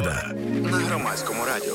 Погода на Громадському радіо.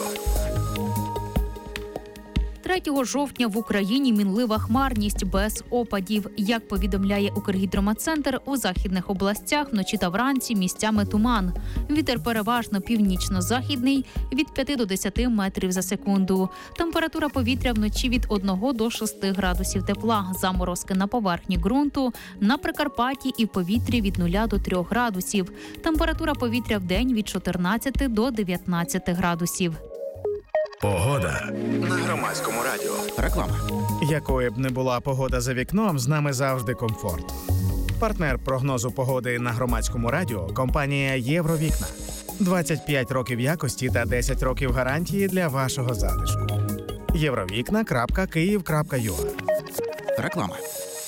3 жовтня в Україні мінлива хмарність без опадів. Як повідомляє Укргідрометцентр, у західних областях вночі та вранці місцями туман. Вітер переважно північно-західний від 5 до 10 метрів за секунду. Температура повітря вночі від 1 до 6 градусів тепла. Заморозки на поверхні ґрунту, на Прикарпатті і в повітрі від 0 до 3 градусів. Температура повітря вдень від 14 до 19 градусів. Погода на Громадському радіо. Реклама. Якою б не була погода за вікном, з нами завжди комфорт. Партнер прогнозу погоди на Громадському радіо – компанія «Євровікна». 25 років якості та 10 років гарантії для вашого затишку. Євровікна.Київ.ua. Реклама.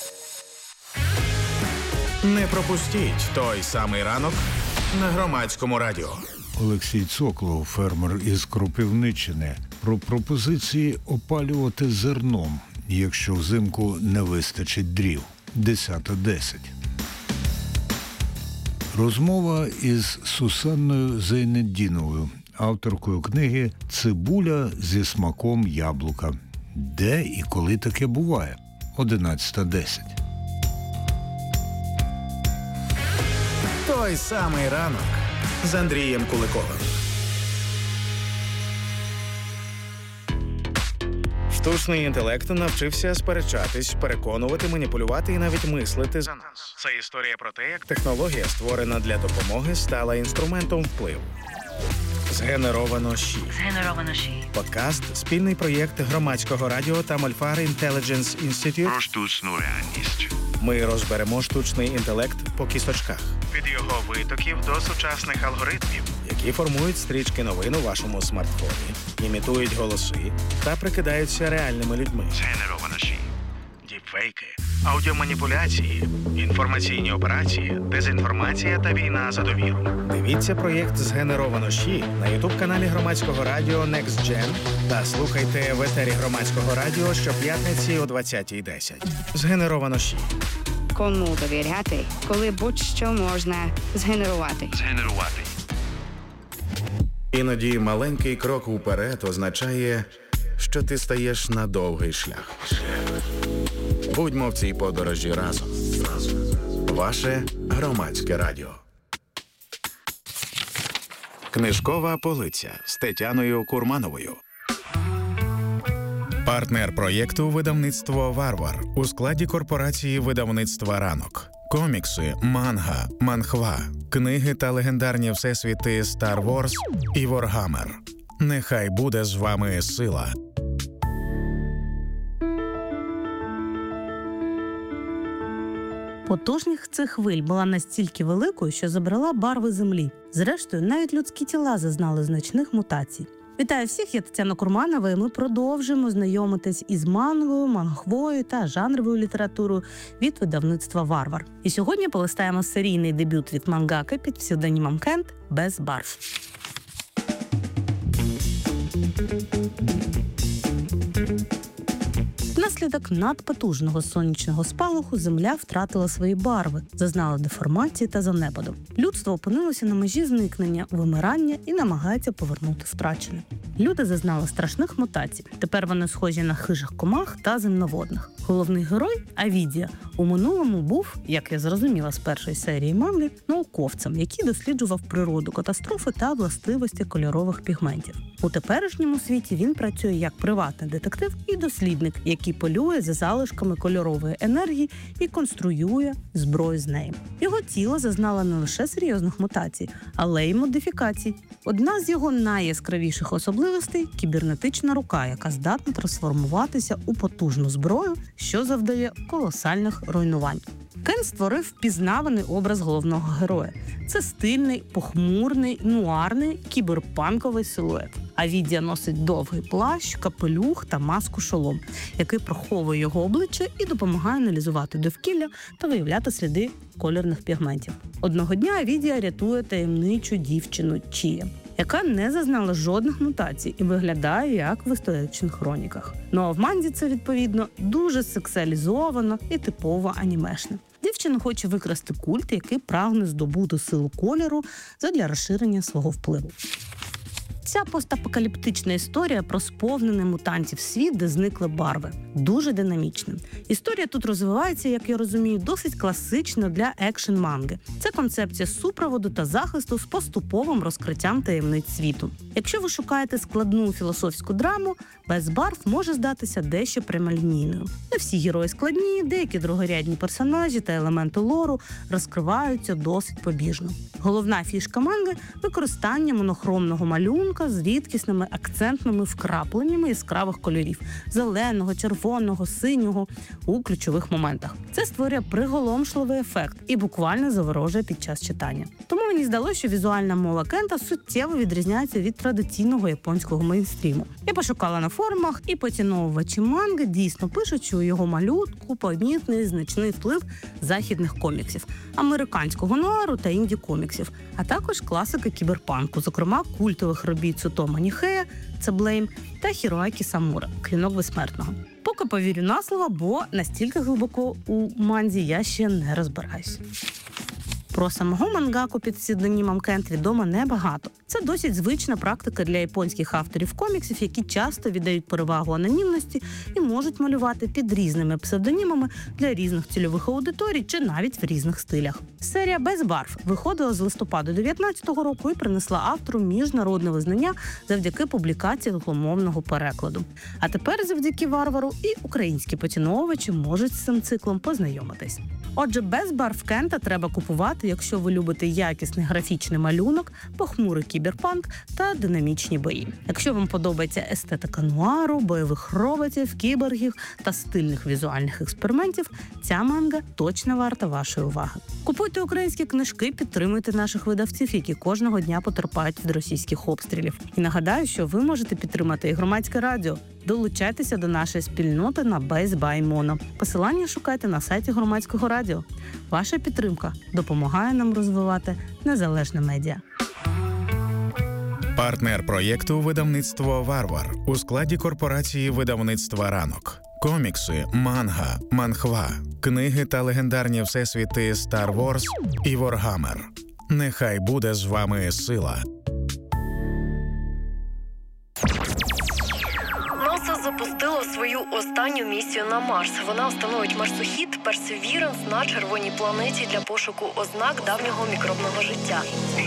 Не пропустіть той самий ранок на Громадському радіо. Олексій Цоклов, фермер із Кропивниччини, про пропозиції опалювати зерном, якщо взимку не вистачить дрів. 10:10. Розмова із Сусанною Зайнетдіновою, авторкою книги «Цибуля зі смаком яблука». Де і коли таке буває? 11:10. Той самий ранок з Андрієм Куликовим. Штучний інтелект навчився сперечатись, переконувати, маніпулювати і навіть мислити за нас. Це історія про те, як технологія, створена для допомоги, стала інструментом впливу. Згенеровано ЩІ. Подкаст – спільний проєкт Громадського радіо та Malfar Intelligence Institute. Про штучну реальність. Ми розберемо штучний інтелект по кісточках. Від його витоків до сучасних алгоритмів, які формують стрічки новин у вашому смартфоні, імітують голоси та прикидаються реальними людьми. Згенеровано ЩІ. Діпфейки, аудіоманіпуляції, інформаційні операції, дезінформація та війна за довіру. Дивіться проєкт «Згенеровано ЩІ» на ютуб-каналі Громадського радіо Next Gen та слухайте в етері Громадського радіо щоп'ятниці о 20:10. «Згенеровано ЩІ». Кому довіряти, коли будь-що можна згенерувати. Згенерувати. Іноді маленький крок уперед означає, що ти стаєш на довгий шлях. Будьмо в цій подорожі разом. Ваше Громадське радіо. Книжкова полиця з Тетяною Курмановою. Партнер проєкту «Видавництво Варвар» у складі корпорації видавництва «Ранок». Комікси, манга, манхва, книги та легендарні всесвіти Star Wars і Warhammer. Нехай буде з вами сила. Потужність цих хвиль була настільки великою, що забрала барви землі. Зрештою, навіть людські тіла зазнали значних мутацій. Вітаю всіх, я Тетяна Курманова, і ми продовжуємо знайомитись із мангою, манхвою та жанровою літературою від видавництва «Варвар». І сьогодні полистаємо серійний дебют від мангаки під псевдонімом Кент «Без барв». Внаслідок надпотужного сонячного спалаху Земля втратила свої барви, зазнала деформації та занепаду. Людство опинилося на межі зникнення, вимирання і намагається повернути втрачене. Люди зазнали страшних мутацій. Тепер вони схожі на хижих комах та земноводних. Головний герой, Авідія, у минулому був, як я зрозуміла з першої серії манги, науковцем, який досліджував природу, катастрофи та властивості кольорових пігментів. У теперішньому світі він працює як приватний детектив і дослідник, який полює за залишками кольорової енергії і конструює зброю з нею. Його тіло зазнало не лише серйозних мутацій, але й модифікацій. Одна з його найяскравіших особливостей – кібернетична рука, яка здатна трансформуватися у потужну зброю, що завдає колосальних руйнувань. Кен створив впізнаваний образ головного героя. Це стильний, похмурний, нуарний, кіберпанковий силует. Авідія носить довгий плащ, капелюх та маску-шолом, який приховує його обличчя і допомагає аналізувати довкілля та виявляти сліди кольорних пігментів. Одного дня Авідія рятує таємничу дівчину Чія, яка не зазнала жодних мутацій і виглядає як в історичних хроніках. Ну а в манзі це, відповідно, дуже сексуалізовано і типово анімешне. Дівчина хоче викрасти культ, який прагне здобути силу кольору задля розширення свого впливу. Ця постапокаліптична історія про сповнений мутантів світ, де зникли барви. Дуже динамічна. Історія тут розвивається, як я розумію, досить класично для екшн-манги. Це концепція супроводу та захисту з поступовим розкриттям таємниць світу. Якщо ви шукаєте складну філософську драму, без барв може здатися дещо прямолінійною. Не всі герої складні, деякі другорядні персонажі та елементи лору розкриваються досить побіжно. Головна фішка манги – використання монохромного малюнка з рідкісними акцентними вкрапленнями яскравих кольорів – зеленого, червоного, синього – у ключових моментах. Це створює приголомшливий ефект і буквально заворожує під час читання. Тому мені здалося, що візуальна мова Кента суттєво відрізняється від традиційного японського мейнстріму. Я пошукала на форумах, і поціновувачі манги дійсно пишуть, що у його малютку помітний значний вплив західних коміксів, американського нуару та інді-коміксів, а також класики кіберпанку, зокрема культових робіт Цутомо Ніхея, це Блейм, та Хіроакі Самура, Клинок безсмертного. Поки повірю на слово, бо настільки глибоко у манзі я ще не розбираюсь. Про самого мангаку під псевдонімом Кент відомо небагато. Це досить звична практика для японських авторів коміксів, які часто віддають перевагу анонімності і можуть малювати під різними псевдонімами для різних цільових аудиторій чи навіть в різних стилях. Серія «Без барв» виходила з листопаду 2019 року і принесла автору міжнародне визнання завдяки публікації англомовного перекладу. А тепер завдяки варвару і українські поціновувачі можуть з цим циклом познайомитись. Отже, «Без барв» Кента треба купувати, якщо ви любите якісний графічний малюнок, похмурий кіберпанк та динамічні бої. Якщо вам подобається естетика нуару, бойових роботів, кіборгів та стильних візуальних експериментів, ця манга точно варта вашої уваги. Купуйте українські книжки, підтримуйте наших видавців, які кожного дня потерпають від російських обстрілів. І нагадаю, що ви можете підтримати і громадське радіо. Долучайтеся до нашої спільноти на Base by Mono. Посилання шукайте на сайті громадського радіо. Ваша підтримка допомагає нам розвивати незалежне медіа. Партнер проєкту «Видавництво Варвар» у складі корпорації видавництва «Ранок». Комікси, манга, манхва, книги та легендарні всесвіти Star Wars і Warhammer. Нехай буде з вами сила. НАСА запустило свою останню місію на Марс. Вона встановить марсохід Perseverance на червоній планеті для пошуку ознак давнього мікробного життя.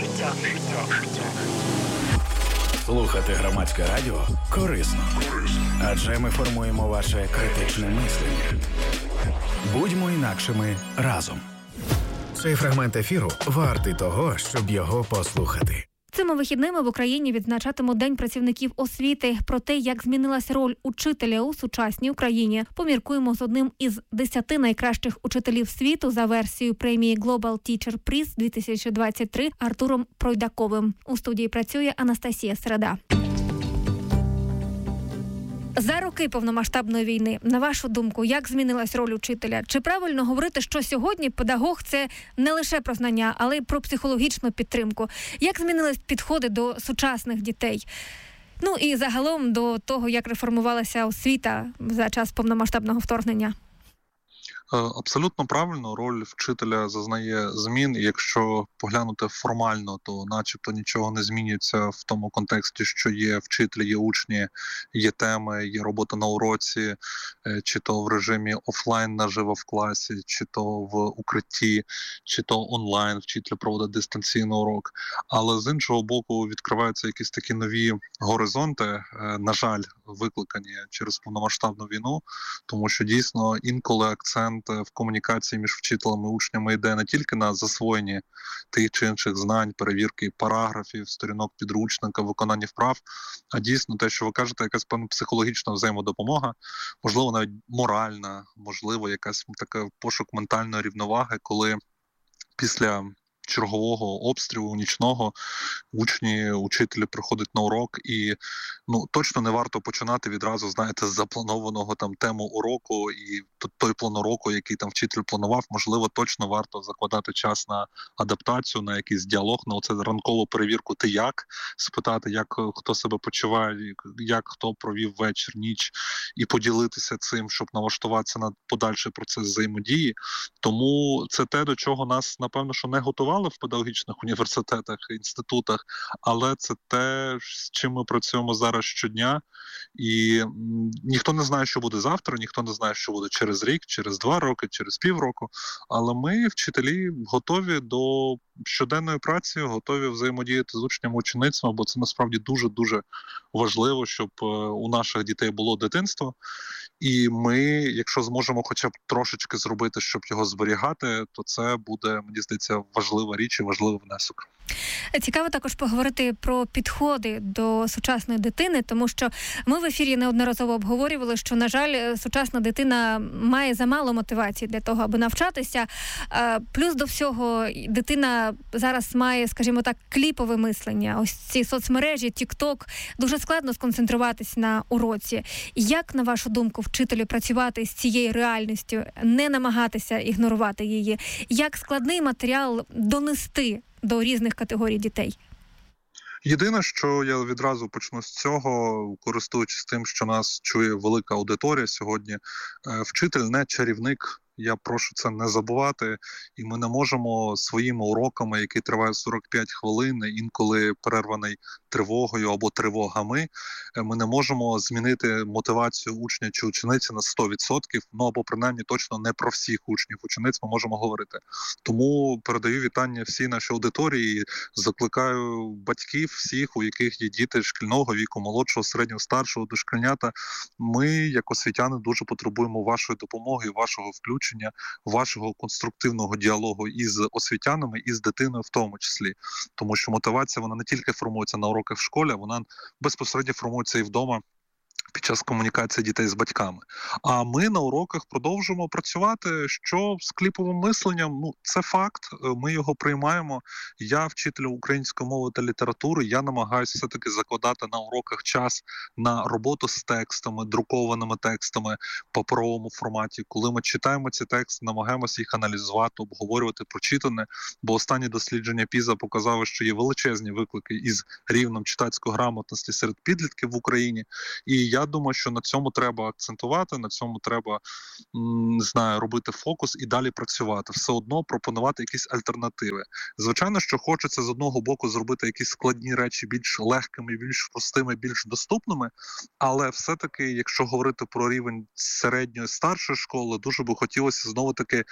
Слухати громадське радіо корисно. Адже ми формуємо ваше критичне мислення. Будьмо інакшими разом. Цей фрагмент ефіру вартий того, щоб його послухати. Цими вихідними в Україні відзначатимуть День працівників освіти. Про те, як змінилася роль учителя у сучасній Україні, поміркуємо з одним із 10 найкращих учителів світу за версією премії Global Teacher Prize 2023 Артуром Пройдаковим. У студії працює Анастасія Середа. За роки повномасштабної війни, на вашу думку, як змінилась роль учителя? Чи правильно говорити, що сьогодні педагог – це не лише про знання, але й про психологічну підтримку? Як змінились підходи до сучасних дітей? Ну і загалом до того, як реформувалася освіта за час повномасштабного вторгнення? Абсолютно правильно, роль вчителя зазнає змін, і якщо поглянути формально, то начебто нічого не змінюється в тому контексті, що є вчителі, є учні, є теми, є робота на уроці, чи то в режимі офлайн наживо в класі, чи то в укритті, чи то онлайн вчитель проводить дистанційний урок. Але з іншого боку відкриваються якісь такі нові горизонти, на жаль, викликані через повномасштабну війну, тому що дійсно інколи акцент в комунікації між вчителями і учнями йде не тільки на засвоєнні тих чи інших знань, перевірки параграфів, сторінок підручника, виконання вправ, а дійсно те, що ви кажете, якась певна психологічна взаємодопомога, можливо, навіть моральна, можливо, якась така пошук ментальної рівноваги, коли після чергового обстрілу нічного учителі приходять на урок, і точно не варто починати відразу, знаєте, з запланованого там тему уроку і той план уроку, який там вчитель планував. Можливо, точно варто закладати час на адаптацію, на якийсь діалог, на оце ранкову перевірку «ти як?», спитати, як хто себе почуває, як хто провів вечір, ніч, і поділитися цим, щоб налаштуватися на подальший процес взаємодії. Тому це те, до чого нас, напевно, що не готували працювали в педагогічних університетах, інститутах, але це те, з чим ми працюємо зараз щодня. І ніхто не знає, що буде завтра, ніхто не знає, що буде через рік, через 2 роки, через півроку. Але ми, вчителі, готові до щоденної праці, готові взаємодіяти з учнями-ученицями, бо це насправді дуже-дуже важливо, щоб у наших дітей було дитинство. І ми, якщо зможемо хоча б трошечки зробити, щоб його зберігати, то це буде, мені здається, важлива річ і важливий внесок. Цікаво також поговорити про підходи до сучасної дитини, тому що ми в ефірі неодноразово обговорювали, що, на жаль, сучасна дитина має замало мотивації для того, аби навчатися. Плюс до всього дитина зараз має, скажімо так, кліпове мислення. Ось ці соцмережі, TikTok, дуже складно сконцентруватись на уроці. Як, на вашу думку, вчителю працювати з цією реальністю, не намагатися ігнорувати її? Як складний матеріал донести до різних категорій дітей? Єдине, що я відразу почну з цього, користуючись тим, що нас чує велика аудиторія сьогодні, вчитель не чарівник. Я прошу це не забувати, і ми не можемо своїми уроками, які тривають 45 хвилин, інколи перерваний тривогою або тривогами, ми не можемо змінити мотивацію учня чи учениці на 100%, ну або принаймні точно не про всіх учнів, учениць ми можемо говорити. Тому передаю вітання всій нашій аудиторії, закликаю батьків всіх, у яких є діти шкільного віку, молодшого, середнього, старшого, дошкільнята. Ми, як освітяни, дуже потребуємо вашої допомоги, вашого включення, вашого конструктивного діалогу із освітянами, і з дитиною в тому числі. Тому що мотивація, вона не тільки формується на уроках в школі, вона безпосередньо формується і вдома під час комунікації дітей з батьками. А ми на уроках продовжуємо працювати, що з кліповим мисленням, ну, це факт, ми його приймаємо. Я вчитель української мови та літератури, я намагаюся все-таки закладати на уроках час на роботу з текстами, друкованими текстами, паперовому форматі. Коли ми читаємо ці тексти, намагаємося їх аналізувати, обговорювати прочитане, бо останні дослідження PISA показали, що є величезні виклики із рівнем читацької грамотності серед підлітків в Україні. І я думаю, що на цьому треба акцентувати, на цьому треба, не знаю, робити фокус і далі працювати. Все одно пропонувати якісь альтернативи. Звичайно, що хочеться з одного боку зробити якісь складні речі більш легкими, більш простими, більш доступними, але все-таки, якщо говорити про рівень середньої, старшої школи, дуже би хотілося знову-таки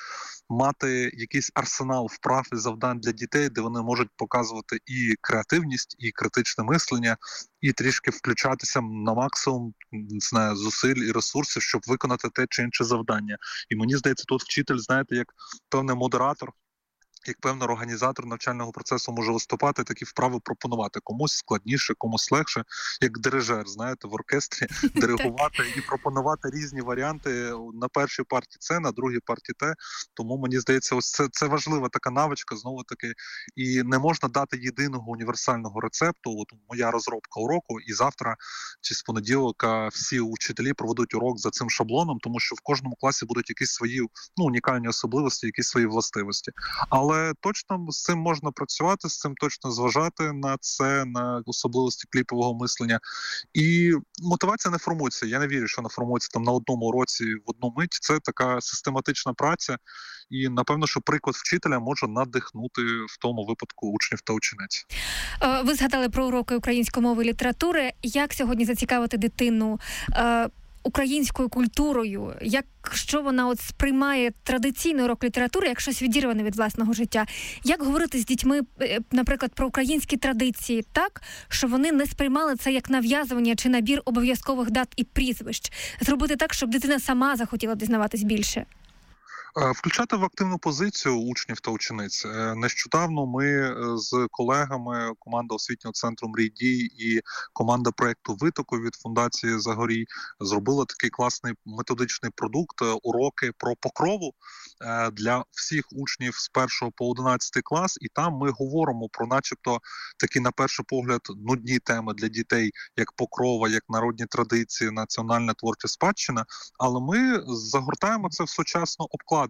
мати якийсь арсенал вправ і завдань для дітей, де вони можуть показувати і креативність, і критичне мислення, і трішки включатися на максимум, не знаю, зусиль і ресурсів, щоб виконати те чи інше завдання. І мені здається, тут вчитель, знаєте, як певний модератор, як певний організатор навчального процесу може виступати, такі вправи пропонувати. Комусь складніше, комусь легше, як дирижер, знаєте, в оркестрі диригувати і пропонувати різні варіанти на першій парті це, на другій парті те. Тому мені здається, ось це важлива така навичка, знову-таки, і не можна дати єдиного універсального рецепту. От моя розробка уроку, і завтра чи з понеділка всі учителі проведуть урок за цим шаблоном, тому що в кожному класі будуть якісь свої, ну, унікальні особливості, якісь свої властивості. Але точно з цим можна працювати, з цим точно зважати на це, на особливості кліпового мислення. І мотивація не формується. Я не вірю, що вона формується там на одному уроці в одну мить. Це така систематична праця. І, напевно, що приклад вчителя може надихнути в тому випадку учнів та учениць. Ви згадали про уроки української мови і літератури. Як сьогодні зацікавити дитину українською культурою, якщо вона от сприймає традиційний урок літератури як щось відірване від власного життя? Як говорити з дітьми, наприклад, про українські традиції так, що вони не сприймали це як нав'язування чи набір обов'язкових дат і прізвищ? Зробити так, щоб дитина сама захотіла дізнаватись більше? Включати в активну позицію учнів та учениць. Нещодавно ми з колегами, команда освітнього центру «Мрій дій» і команда проєкту «Витоку» від фундації «Загорій» зробила такий класний методичний продукт «Уроки про Покрову» для всіх учнів з 1 по 11 клас. І там ми говоримо про начебто такі, на перший погляд, нудні теми для дітей, як Покрова, як народні традиції, національна творча спадщина. Але ми загортаємо це в сучасну обкладинку.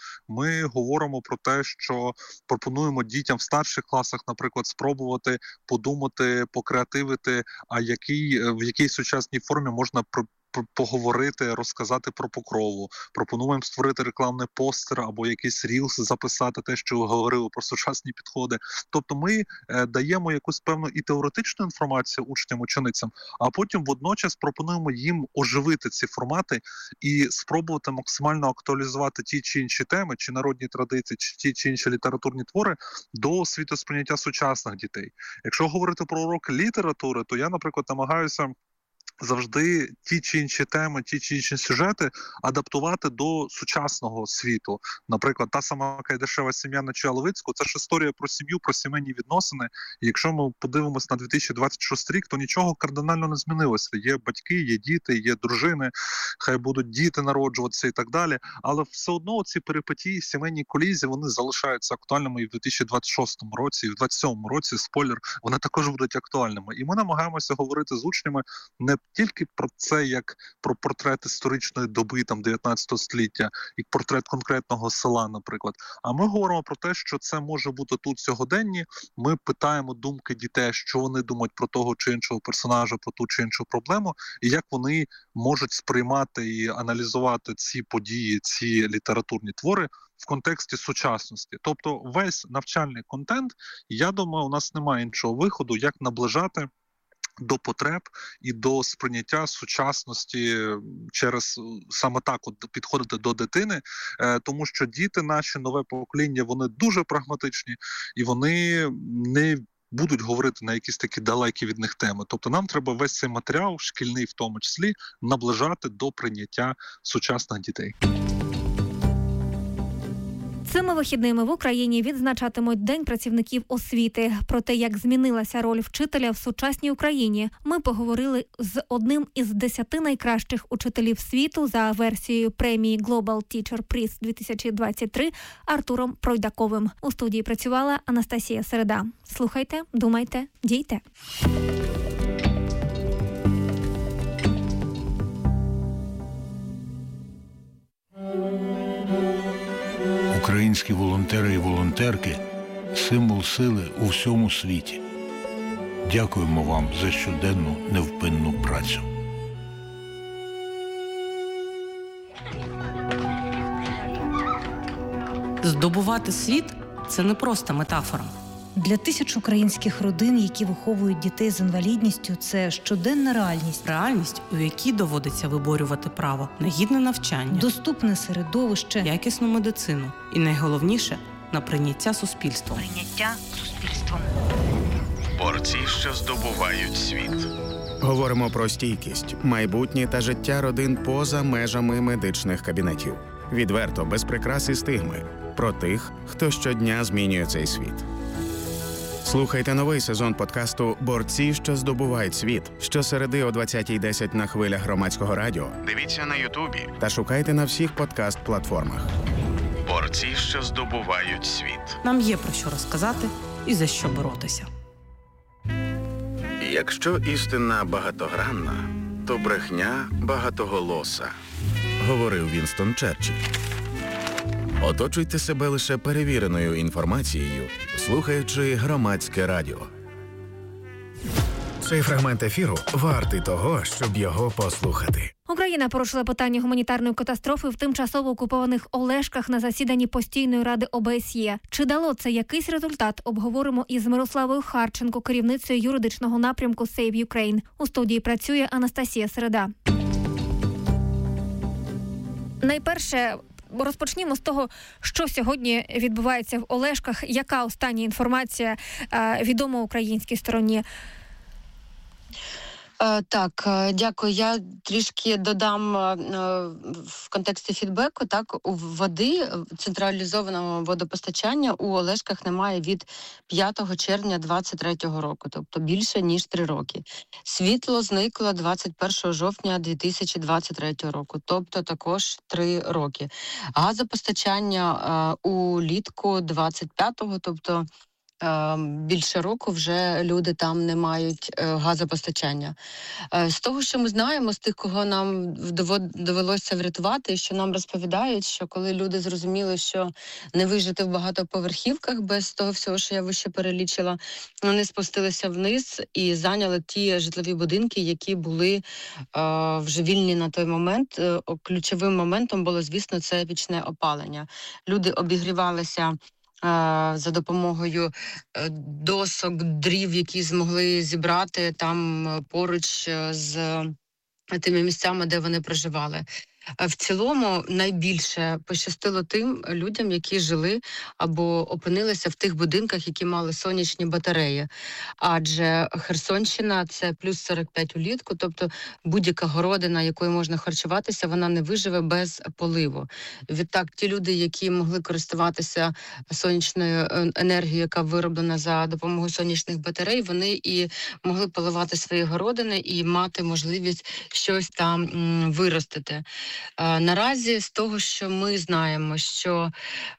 Ми говоримо про те, що пропонуємо дітям в старших класах, наприклад, спробувати подумати, покреативити, а в якій сучасній формі можна поговорити, розказати про Покрову. Пропонуємо створити рекламний постер або якийсь рілс, записати те, що ви говорили про сучасні підходи. Тобто ми даємо якусь певну і теоретичну інформацію учням, ученицям, а потім водночас пропонуємо їм оживити ці формати і спробувати максимально актуалізувати ті чи інші теми, чи народні традиції, чи ті чи інші літературні твори до світосприйняття сучасних дітей. Якщо говорити про урок літератури, то я, наприклад, намагаюся завжди ті чи інші теми, ті чи інші сюжети адаптувати до сучасного світу. Наприклад, та сама Кайдашева сім'я Нечая Левицького – це ж історія про сім'ю, про сімейні відносини. І якщо ми подивимось на 2026 рік, то нічого кардинально не змінилося. Є батьки, є діти, є дружини, хай будуть діти народжуватися і так далі. Але все одно ці перипетії, сімейні колізії, вони залишаються актуальними і в 2026 році, і в 2027 році, спойлер, вони також будуть актуальними. І ми намагаємося говорити з учнями не тільки про це, як про портрет історичної доби там 19 століття, як портрет конкретного села, наприклад. А ми говоримо про те, що це може бути тут сьогоденні. Ми питаємо думки дітей, що вони думають про того чи іншого персонажа, про ту чи іншу проблему, і як вони можуть сприймати і аналізувати ці події, ці літературні твори в контексті сучасності. Тобто весь навчальний контент, я думаю, у нас немає іншого виходу, як наближати до потреб і до сприйняття сучасності через саме так от підходити до дитини, тому що діти наші, нове покоління, вони дуже прагматичні і вони не будуть говорити на якісь такі далекі від них теми. Тобто нам треба весь цей матеріал, шкільний в тому числі, наближати до прийняття сучасних дітей. Цими вихідними в Україні відзначатимуть День працівників освіти. Про те, як змінилася роль вчителя в сучасній Україні, ми поговорили з одним із 10 найкращих учителів світу за версією премії Global Teacher Prize 2023 Артуром Пройдаковим. У студії працювала Анастасія Середа. Слухайте, думайте, дійте. Українські волонтери і волонтерки – символ сили у всьому світі. Дякуємо вам за щоденну невпинну працю. Здобувати світ – це не просто метафора. Для тисяч українських родин, які виховують дітей з інвалідністю, це щоденна реальність. Реальність, у якій доводиться виборювати право на гідне навчання, доступне середовище, якісну медицину і, найголовніше, на прийняття суспільством. Борці, що здобувають світ. Говоримо про стійкість, майбутнє та життя родин поза межами медичних кабінетів. Відверто, без прикрас і стигми. Про тих, хто щодня змінює цей світ. Слухайте новий сезон подкасту «Борці, що здобувають світ» щосереди о 20:10 на хвилях Громадського радіо. Дивіться на Ютубі. Та шукайте на всіх подкаст-платформах. Борці, що здобувають світ. Нам є про що розказати і за що боротися. Якщо істина багатогранна, то брехня багатоголоса, говорив Вінстон Черчилль. Оточуйте себе лише перевіреною інформацією, слухаючи Громадське радіо. Цей фрагмент ефіру вартий того, щоб його послухати. Україна порушила питання гуманітарної катастрофи в тимчасово окупованих Олешках на засіданні Постійної ради ОБСЄ. Чи дало це якийсь результат? Обговоримо із Мирославою Харченко, керівницею юридичного напрямку Save Ukraine. У студії працює Анастасія Середа. Найперше, розпочнімо з того, що сьогодні відбувається в Олешках. Яка остання інформація відома українській стороні? Так, дякую. Я трішки додам в контексті фідбеку. Так, у води, централізованого водопостачання у Олешках немає від 5 червня 2023 року, тобто більше, ніж 3 роки. Світло зникло 21 жовтня 2023 року, тобто також 3 роки. Газопостачання улітку 25-го, тобто більше року вже люди там не мають газопостачання. З того, що ми знаємо, з тих, кого нам довелося врятувати, що нам розповідають, що коли люди зрозуміли, що не вижити в багатоповерхівках без того всього, що я вище перелічила, вони спустилися вниз і зайняли ті житлові будинки, які були вже вільні на той момент. Ключовим моментом було, звісно, це пічне опалення. Люди обігрівалися за допомогою досок, дрів, які змогли зібрати там поруч з тими місцями, де вони проживали. В цілому найбільше пощастило тим людям, які жили або опинилися в тих будинках, які мали сонячні батареї. Адже Херсонщина – це плюс 45 улітку, тобто будь-яка городина, якою можна харчуватися, вона не виживе без поливу. Відтак, ті люди, які могли користуватися сонячною енергією, яка вироблена за допомогою сонячних батарей, вони і могли поливати свої городини і мати можливість щось там виростити. Наразі з того, що ми знаємо, що,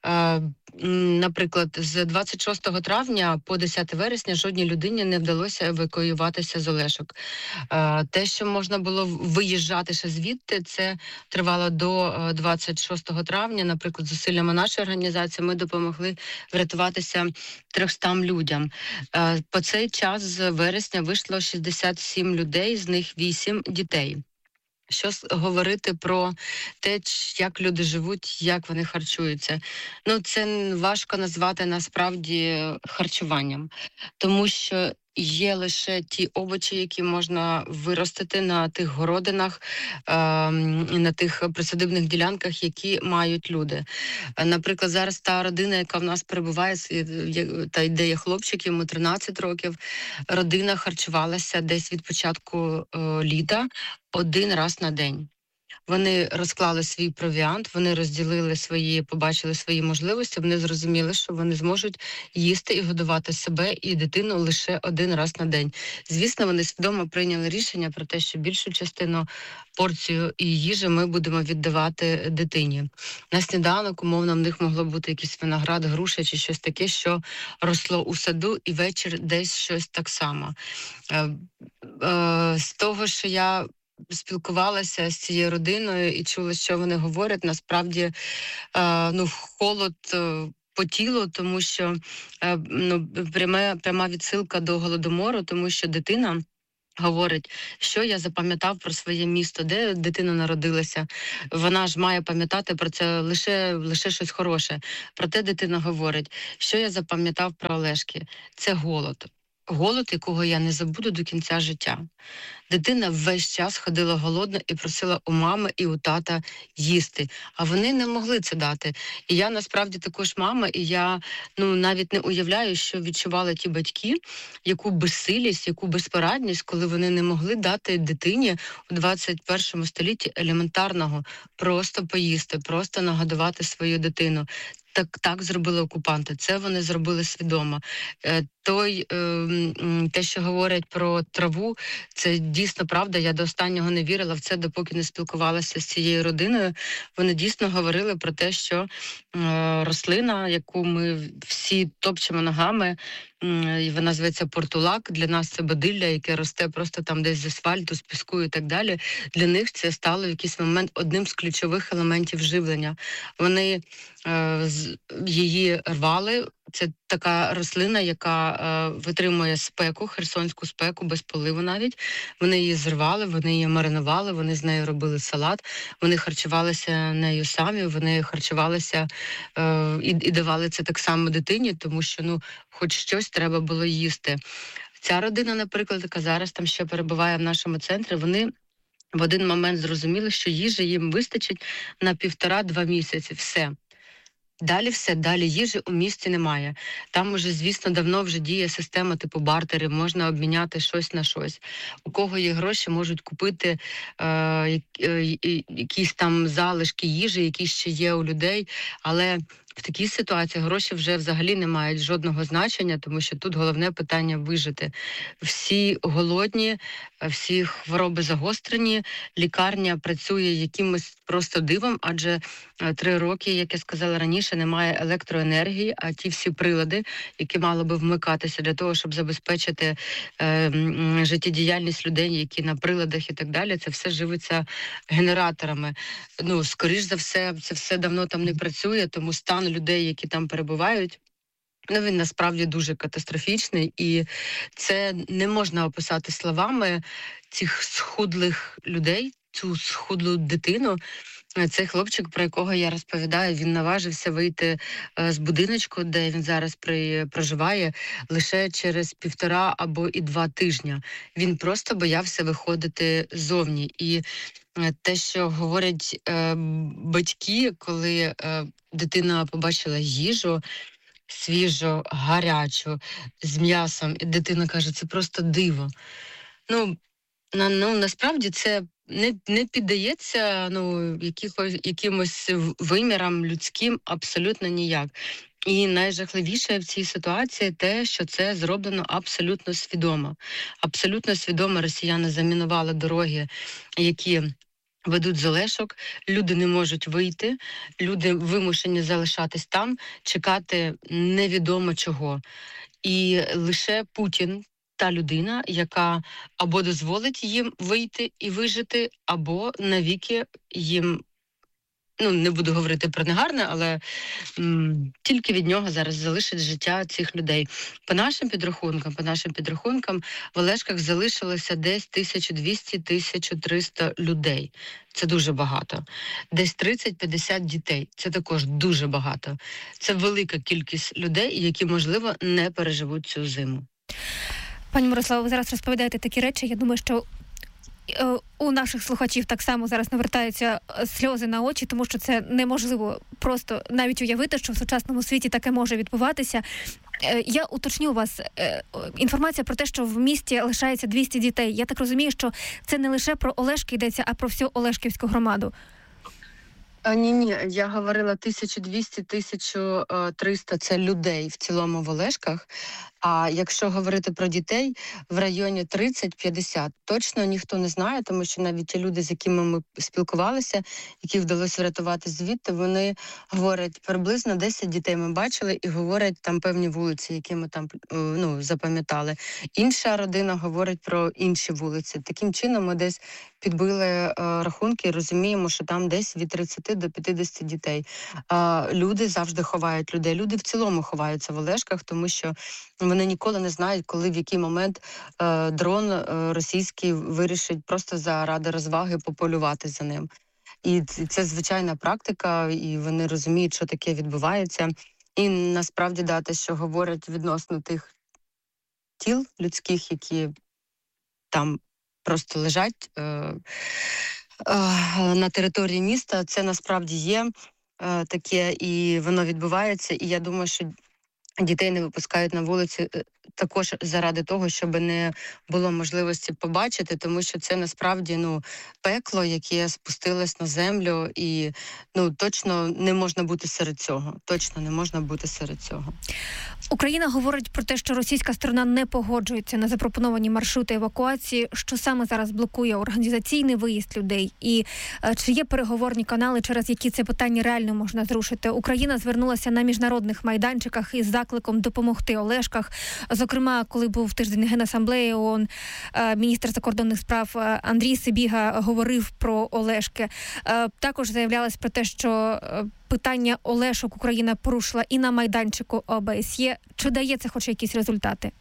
наприклад, з 26 травня по 10 вересня жодній людині не вдалося евакуюватися з Олешок. Те, що можна було виїжджати ще звідти, це тривало до 26 травня. Наприклад, зусиллями нашої організації ми допомогли врятуватися 300 людям. По цей час з вересня вийшло 67 людей, з них 8 дітей. Що говорити про те, як люди живуть, як вони харчуються? Ну, це важко назвати насправді харчуванням, тому що є лише ті овочі, які можна виростити на тих городинах, на тих присадибних ділянках, які мають люди. Наприклад, зараз та родина, яка в нас перебуває, та де є хлопчик, йому 13 років, родина харчувалася десь від початку літа 1 раз на день. Вони розклали свій провіант, вони розділили побачили свої можливості, вони зрозуміли, що вони зможуть їсти і годувати себе і дитину лише 1 раз на день. Звісно, вони свідомо прийняли рішення про те, що більшу частину порцію і їжі ми будемо віддавати дитині. На сніданок, умовно, в них могло бути якийсь виноград, груша чи щось таке, що росло у саду, і вечір десь щось так само. З того, що я спілкувалася з цією родиною і чула, що вони говорять, насправді холод по тілу, тому що пряма відсилка до Голодомору, тому що дитина говорить, що я запам'ятав про своє місто, де дитина народилася. Вона ж має пам'ятати про це лише щось хороше. Проте дитина говорить, що я запам'ятав про Олешки. Це голод. Голод, якого я не забуду до кінця життя. Дитина весь час ходила голодна і просила у мами і у тата їсти, а вони не могли це дати. І я насправді також мама, і я навіть не уявляю, що відчували ті батьки, яку безсилість, яку безпорадність, коли вони не могли дати дитині у 21 столітті елементарного просто поїсти, просто нагодувати свою дитину. Так зробили окупанти. Це вони зробили свідомо. Те, що говорять про траву, це дійсно правда. Я до останнього не вірила в це, допоки не спілкувалася з цією родиною. Вони дійсно говорили про те, що рослина, яку ми всі топчемо ногами, вона зветься портулак. Для нас це бадилля, яке росте просто там десь з асфальту, з піску і так далі. Для них це стало в якийсь момент одним з ключових елементів живлення. Вони її рвали. Це така рослина, яка витримує спеку, херсонську спеку, без поливу навіть. Вони її зривали, вони її маринували, вони з нею робили салат, вони харчувалися нею самі, вони харчувалися і давали це так само дитині, тому що, хоч щось треба було їсти. Ця родина, наприклад, яка зараз там ще перебуває в нашому центрі, вони в один момент зрозуміли, що їжі їм вистачить на 1,5-2 місяці. Все. Далі їжі у місті немає. Там уже, звісно, давно вже діє система типу бартерів, можна обміняти щось на щось. У кого є гроші, можуть купити якісь там залишки їжі, які ще є у людей, але В такій ситуації гроші вже взагалі не мають жодного значення, тому що тут головне питання вижити. Всі голодні, всі хвороби загострені, лікарня працює якимось просто дивом, адже 3 роки, як я сказала раніше, немає електроенергії, а ті всі прилади, які мали би вмикатися для того, щоб забезпечити життєдіяльність людей, які на приладах і так далі, це все живиться генераторами. Ну, скоріш за все, це все давно там не працює, тому стан людей, які там перебувають, він насправді дуже катастрофічний, і це не можна описати словами цих схудлих людей, цю схудлу дитину. Цей хлопчик, про якого я розповідаю, він наважився вийти з будиночку, де він зараз проживає, лише через 1,5 або і 2 тижні. Він просто боявся виходити зовні. І те, що говорять батьки, коли дитина побачила їжу, свіжу, гарячу, з м'ясом, і дитина каже, це просто диво. Насправді це не піддається якимось вимірам людським абсолютно ніяк. І найжахливіше в цій ситуації те, що це зроблено абсолютно свідомо. Абсолютно свідомо росіяни замінували дороги, які ведуть з Олешок, люди не можуть вийти, люди вимушені залишатись там, чекати невідомо чого. І лише Путін, та людина, яка або дозволить їм вийти і вижити, або навіки їм, не буду говорити про негарне, але тільки від нього зараз залишить життя цих людей. По нашим підрахункам, в Олешках залишилося десь 1200-1300 людей. Це дуже багато. Десь 30-50 дітей. Це також дуже багато. Це велика кількість людей, які, можливо, не переживуть цю зиму. Пані Мирославо, ви зараз розповідаєте такі речі. Я думаю, що у наших слухачів так само зараз навертаються сльози на очі, тому що це неможливо просто навіть уявити, що в сучасному світі таке може відбуватися. Я уточню у вас інформація про те, що в місті лишається 200 дітей. Я так розумію, що це не лише про Олешки йдеться, а про всю Олешківську громаду. Ні, я говорила 1200-1300 – це людей в цілому в Олешках. А якщо говорити про дітей, в районі 30-50 точно ніхто не знає, тому що навіть ті люди, з якими ми спілкувалися, яких вдалося врятувати звідти, вони говорять, приблизно 10 дітей ми бачили і говорять там певні вулиці, які ми там запам'ятали. Інша родина говорить про інші вулиці. Таким чином ми десь підбили рахунки і розуміємо, що там десь від 30 до 50 дітей. Люди завжди ховають людей. Люди в цілому ховаються в Олешках, тому що вони ніколи не знають, коли, в який момент дрон російський вирішить просто заради розваги пополювати за ним. І це звичайна практика, і вони розуміють, що таке відбувається. І насправді те, що говорять відносно тих тіл людських, які там просто лежать на території міста, це насправді є таке, і воно відбувається. І я думаю, що дітей не випускають на вулиці також заради того, щоб не було можливості побачити, тому що це насправді пекло, яке спустилось на землю, і точно не можна бути серед цього. Точно не можна бути серед цього. Україна говорить про те, що російська сторона не погоджується на запропоновані маршрути евакуації. Що саме зараз блокує організаційний виїзд людей? І чи є переговорні канали, через які це питання реально можна зрушити? Україна звернулася на міжнародних майданчиках із закликом допомогти Олешках. Зокрема, коли був тиждень Генасамблеї ООН, міністр закордонних справ Андрій Сибіга говорив про Олешки. Також заявлялось про те, що питання Олешок Україна порушила і на майданчику ОБСЄ. Чи дає це хоч якісь результати?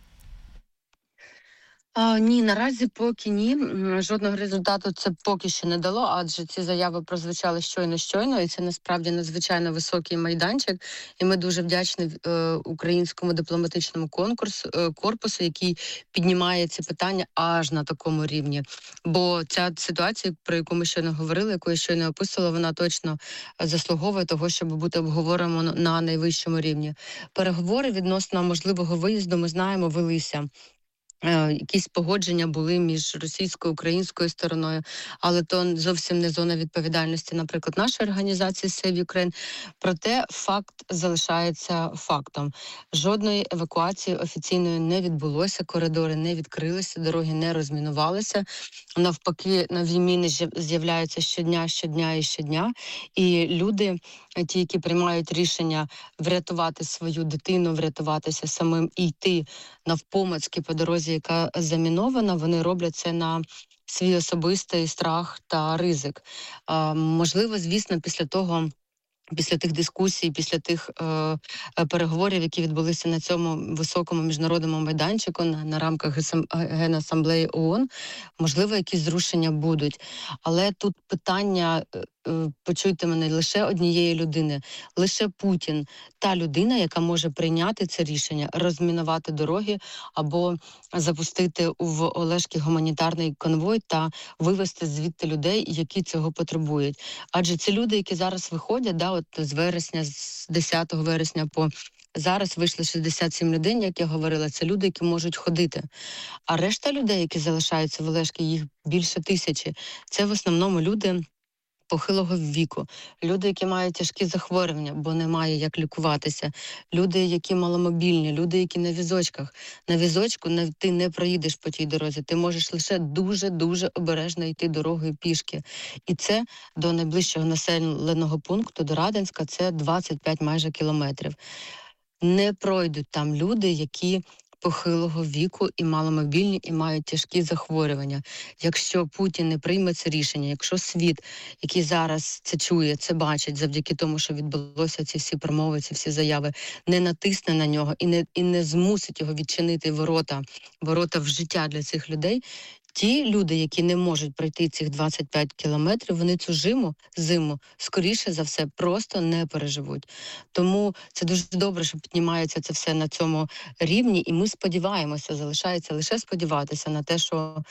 Ні, наразі поки ні. Жодного результату це поки що не дало, адже ці заяви прозвучали щойно, і це насправді надзвичайно високий майданчик. І ми дуже вдячні українському дипломатичному корпусу, який піднімає ці питання аж на такому рівні. Бо ця ситуація, про яку ми щойно говорили, яку я щойно описувала, вона точно заслуговує того, щоб бути обговорено на найвищому рівні. Переговори відносно можливого виїзду, ми знаємо, велися якісь погодження були між російською і українською стороною, але то зовсім не зона відповідальності, наприклад, нашої організації Save Ukraine. Проте факт залишається фактом. Жодної евакуації офіційної не відбулося, коридори не відкрилися, дороги не розмінувалися. Навпаки, нові міни з'являються щодня. І люди, ті, які приймають рішення врятувати свою дитину, врятуватися самим і йти навпомацьки по дорозі, яка замінована, вони роблять це на свій особистий страх та ризик. Можливо, звісно, після тих дискусій, після тих переговорів, які відбулися на цьому високому міжнародному майданчику на рамках Генасамблеї ООН, можливо, якісь зрушення будуть. Але тут питання, почуйте мене, лише однієї людини, лише Путін, та людина, яка може прийняти це рішення, розмінувати дороги або запустити в Олешки гуманітарний конвой та вивезти звідти людей, які цього потребують. Адже ці люди, які зараз виходять, от з вересня, з 10 вересня по зараз вийшли 67 людей, як я говорила, це люди, які можуть ходити. А решта людей, які залишаються в Олешки, їх більше 1000, це в основному люди похилого віку, люди, які мають тяжкі захворювання, бо немає як лікуватися, люди, які маломобільні, люди, які на візочках. На візочку ти не проїдеш по тій дорозі, ти можеш лише дуже-дуже обережно йти дорогою пішки. І це до найближчого населеного пункту, до Радинська, це 25 майже кілометрів. Не пройдуть там люди, які похилого віку і маломобільні, і мають тяжкі захворювання. Якщо Путін не прийме це рішення, якщо світ, який зараз це чує, це бачить, завдяки тому, що відбулося ці всі промови, ці всі заяви, не натисне на нього і не змусить його відчинити ворота в життя для цих людей, ті люди, які не можуть пройти цих 25 кілометрів, вони цю зиму, скоріше за все, просто не переживуть. Тому це дуже добре, що піднімається це все на цьому рівні, і ми сподіваємося, залишається лише сподіватися на те, що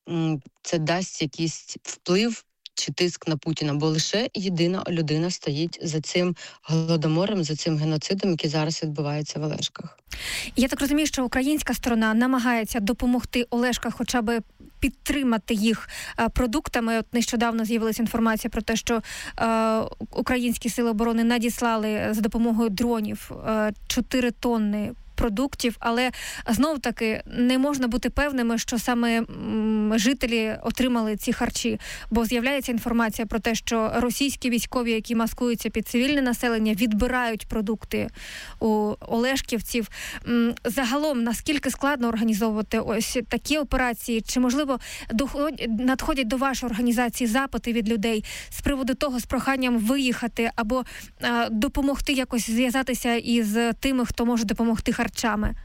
це дасть якийсь вплив чи тиск на Путіна, бо лише єдина людина стоїть за цим голодомором, за цим геноцидом, який зараз відбувається в Олешках. Я так розумію, що українська сторона намагається допомогти Олешкам хоча б підтримати їх продуктами. От нещодавно з'явилася інформація про те, що українські сили оборони надіслали за допомогою дронів 4 тонни продуктів, але знов-таки не можна бути певними, що саме жителі отримали ці харчі, бо з'являється інформація про те, що російські військові, які маскуються під цивільне населення, відбирають продукти у олешківців. Загалом, наскільки складно організовувати ось такі операції? Чи, можливо, надходять до вашої організації запити від людей з приводу того, з проханням виїхати або допомогти якось зв'язатися із тими, хто може допомогти харчами?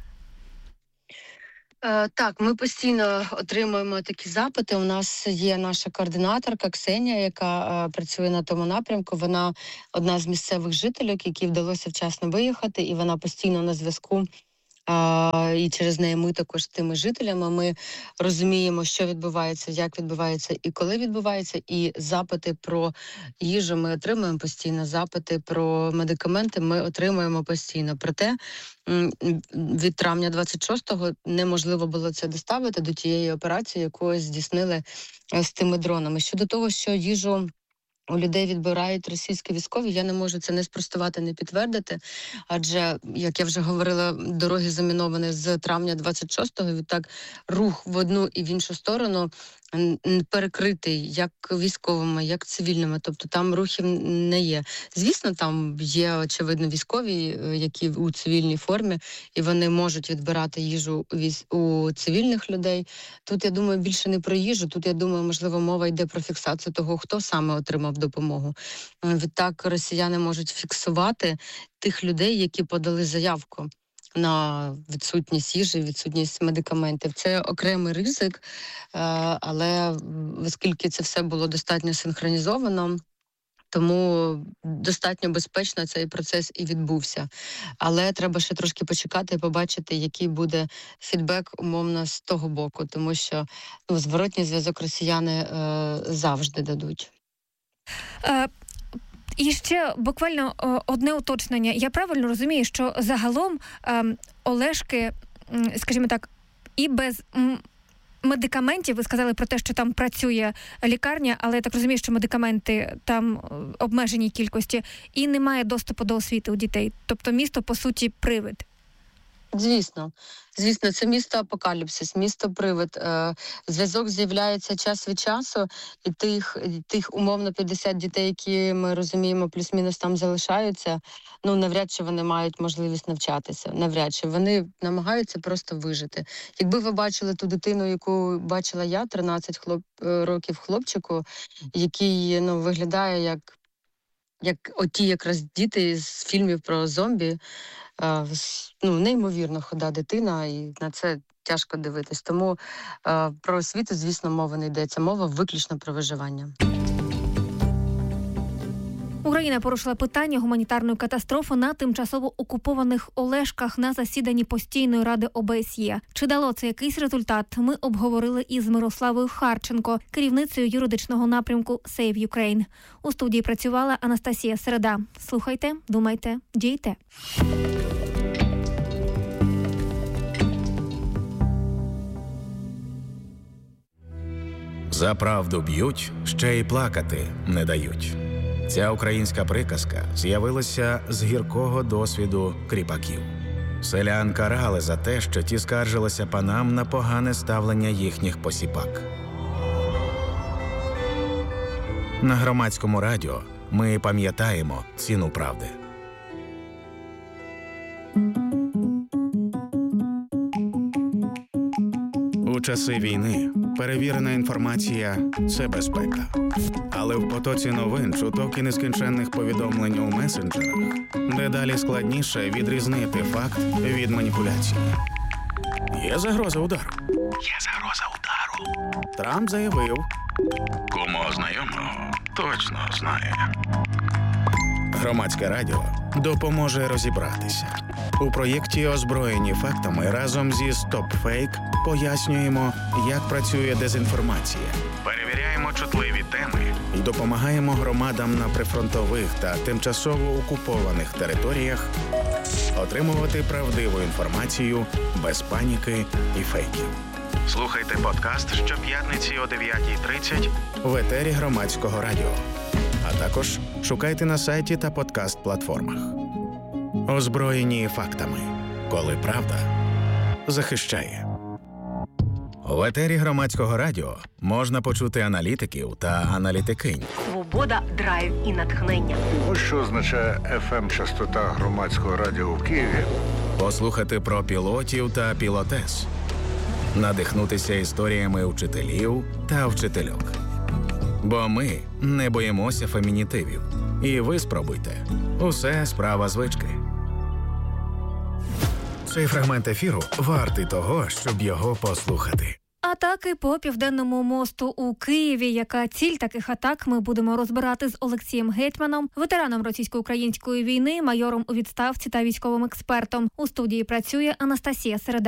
Так, ми постійно отримуємо такі запити. У нас є наша координаторка Ксенія, яка працює на тому напрямку. Вона одна з місцевих жителів, які вдалося вчасно виїхати, і вона постійно на зв'язку. І через неї ми також з тими жителями, ми розуміємо, що відбувається, як відбувається і коли відбувається, і запити про їжу ми отримуємо постійно, запити про медикаменти ми отримуємо постійно. Проте від травня 26-го неможливо було це доставити до тієї операції, яку здійснили з тими дронами. Щодо того, що їжу у людей відбирають російські військові, я не можу це не спростувати, не підтвердити, адже, як я вже говорила, дороги заміновані з травня 26-го, відтак рух в одну і в іншу сторону перекритий як військовими, як цивільними, тобто там рухів не є. Звісно, там є, очевидно, військові, які у цивільній формі, і вони можуть відбирати їжу у цивільних людей. Тут, я думаю, більше не про їжу, тут, я думаю, можливо, мова йде про фіксацію того, хто саме отримав допомогу. Відтак росіяни можуть фіксувати тих людей, які подали заявку на відсутність їжі, відсутність медикаментів. Це окремий ризик, але оскільки це все було достатньо синхронізовано, тому достатньо безпечно цей процес і відбувся. Але треба ще трошки почекати і побачити, який буде фідбек умовно з того боку, тому що зворотній зв'язок росіяни завжди дадуть. І ще буквально одне уточнення. Я правильно розумію, що загалом Олешки, скажімо так, І без медикаментів, ви сказали про те, що там працює лікарня, але я так розумію, що медикаменти там обмеженій кількості, і немає доступу до освіти у дітей. Тобто місто, по суті, привид. Звісно, це місто апокаліпсис, місто привид. Зв'язок з'являється час від часу, і тих умовно 50 дітей, які ми розуміємо, плюс-мінус там залишаються, навряд чи вони мають можливість навчатися. Навряд чи. Вони намагаються просто вижити. Якби ви бачили ту дитину, яку бачила я, 13 років хлопчику, який виглядає як оті якраз діти з фільмів про зомбі, неймовірно худа дитина, і на це тяжко дивитись. Тому про освіту, звісно, мова не йдеться. Мова виключно про виживання. Україна порушила питання гуманітарної катастрофи на тимчасово окупованих Олешках на засіданні Постійної ради ОБСЄ. Чи дало це якийсь результат? Ми обговорили із Мирославою Харченко, керівницею юридичного напрямку Save Ukraine. У студії працювала Анастасія Середа. Слухайте, думайте, дійте. За правду б'ють, ще й плакати не дають. Ця українська приказка з'явилася з гіркого досвіду кріпаків. Селян карали за те, що ті скаржилися панам на погане ставлення їхніх посіпак. На Громадському радіо ми пам'ятаємо ціну правди. У часи війни перевірена інформація – це безпека. Але в потоці новин, чуток і нескінченних повідомлень у месенджерах дедалі складніше відрізнити факт від маніпуляції. Є загроза удару. Трамп заявив. Кому знайомого точно знає. Громадське радіо допоможе розібратися. У проєкті «Озброєні фактами» разом зі StopFake пояснюємо, як працює дезінформація. Перевіряємо чутливі теми і допомагаємо громадам на прифронтових та тимчасово окупованих територіях отримувати правдиву інформацію без паніки і фейків. Слухайте подкаст щоп'ятниці о 9:30 в етері Громадського радіо. А також шукайте на сайті та подкаст-платформах. Озброєні фактами. Коли правда захищає. В етері Громадського радіо можна почути аналітиків та аналітикинь. Свобода, драйв і натхнення. Ось що означає FM-частота Громадського радіо в Києві. Послухати про пілотів та пілотес. Надихнутися історіями вчителів та вчительок. Бо ми не боїмося фемінітивів. І ви спробуйте. Усе справа звички. Цей фрагмент ефіру вартий того, щоб його послухати. Атаки по Південному мосту у Києві. Яка ціль таких атак, ми будемо розбирати з Олексієм Гетьманом, ветераном російсько-української війни, майором у відставці та військовим експертом. У студії працює Анастасія Середа.